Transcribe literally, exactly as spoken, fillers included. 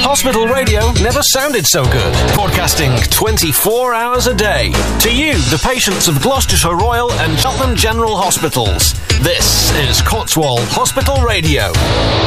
Hospital radio never sounded so good. Broadcasting twenty-four hours a day. To you, the patients of Gloucestershire Royal and Cheltenham General Hospitals. This is Cotswold Hospital Radio.